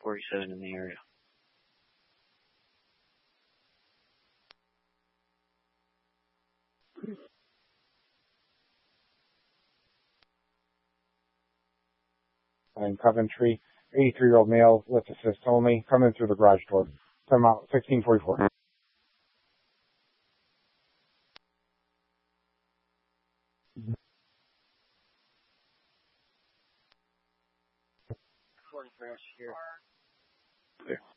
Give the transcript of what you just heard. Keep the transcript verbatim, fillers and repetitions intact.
forty-seven in the area. In Coventry, eighty-three-year-old male with assist only, coming through the garage door. Time out, sixteen forty-four. Here.